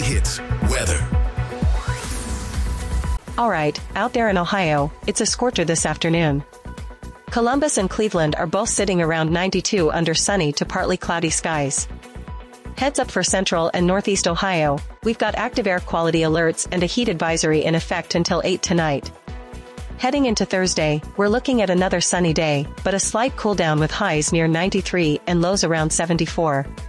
Hits weather. All right, out there in Ohio, it's a scorcher this afternoon. Columbus and Cleveland are both sitting around 92 under sunny to partly cloudy skies. Heads up for central and northeast Ohio, we've got active air quality alerts and a heat advisory in effect until 8 tonight. Heading into Thursday, we're looking at another sunny day, but a slight cool down with highs near 93 and lows around 74.